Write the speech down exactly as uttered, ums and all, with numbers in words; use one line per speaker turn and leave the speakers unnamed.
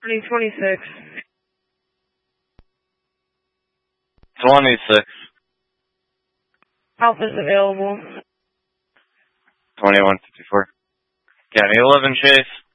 twenty twenty-six.
twenty-six.
Alpha's available.
twenty-one fifty-four. County eleven Chase.